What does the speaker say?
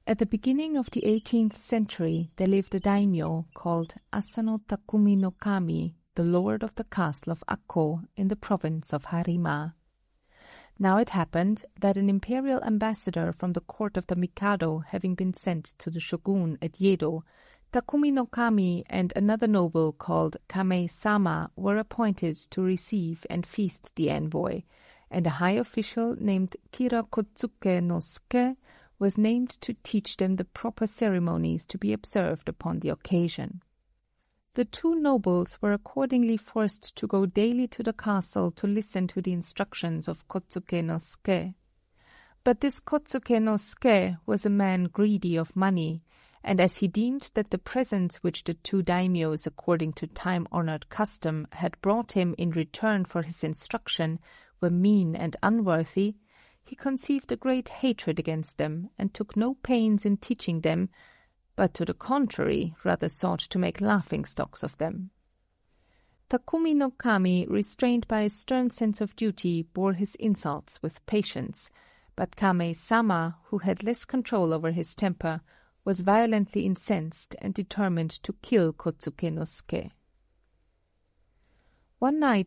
At the beginning of the 18th century, there lived a daimyo called Asano Takumi no Kami, the lord of the castle of Akko in the province of Harima. Now it happened that an imperial ambassador from the court of the Mikado having been sent to the shogun at Yedo, Takumi no Kami and another noble called Kamei-sama were appointed to receive and feast the envoy, and a high official named Kira Kotsuke no Suke was named to teach them the proper ceremonies to be observed upon the occasion. The two nobles were accordingly forced to go daily to the castle to listen to the instructions of Kotsuke no Suke. But this Kotsuke no Suke was a man greedy of money, and as he deemed that the presents which the two daimyos, according to time-honored custom, had brought him in return for his instruction were mean and unworthy, he conceived a great hatred against them, and took no pains in teaching them, but to the contrary rather sought to make laughing-stocks of them. Takumi no Kami, restrained by a stern sense of duty, bore his insults with patience, but Kamei-sama, who had less control over his temper, was violently incensed and determined to kill Kotsuke no Suke. One night